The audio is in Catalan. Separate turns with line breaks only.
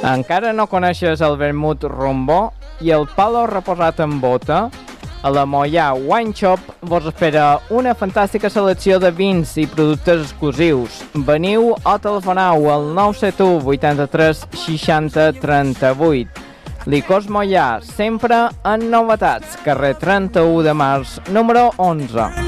Encara no coneixes el vermut rombó i el palo reposat en bota? A la Moià Wine Shop vos espera una fantàstica selecció de vins i productes exclusius. Veniu o telefoneu al 971 83 60 38. Licors Moià, sempre en novetats. Carrer 31 de març, número 11.